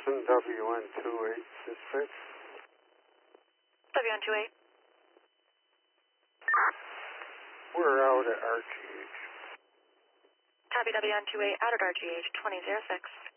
Houston, WN2866. WN28. We're out at RGH. Copy WN28 out at RGH 2006.